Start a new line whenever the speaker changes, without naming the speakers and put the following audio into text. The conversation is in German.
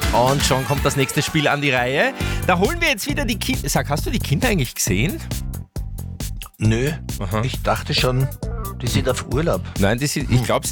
Und schon kommt das nächste Spiel an die Reihe. Da holen wir jetzt wieder die Kinder. Sag, hast du die Kinder eigentlich gesehen?
Nö,
Aha.
ich dachte schon, die sind auf Urlaub.
Nein, ich glaube,